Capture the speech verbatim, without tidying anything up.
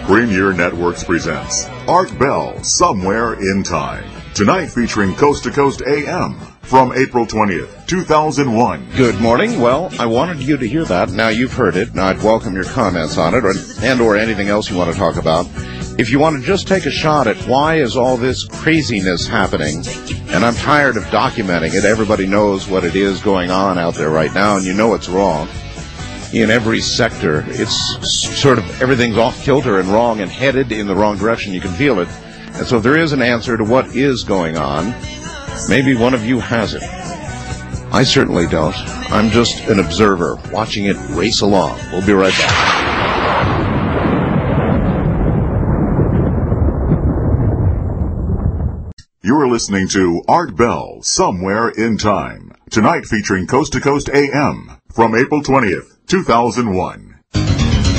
Premier Networks presents Art Bell, Somewhere in Time. Tonight featuring Coast to Coast A M from April twentieth, two thousand one. Good morning. Well, I wanted you to hear that. Now you've heard it, and I'd welcome your comments on it or, and or anything else you want to talk about. If you want to just take a shot at why is all this craziness happening, and I'm tired of documenting it. Everybody knows what it is going on out there right now, and you know it's wrong. In every sector, it's sort of everything's off kilter and wrong and headed in the wrong direction. You can feel it. And so if there is an answer to what is going on, maybe one of you has it. I certainly don't. I'm just an observer, watching it race along. We'll be right back. You're listening to Art Bell, Somewhere in Time. Tonight featuring Coast to Coast A M from April twentieth, two thousand one.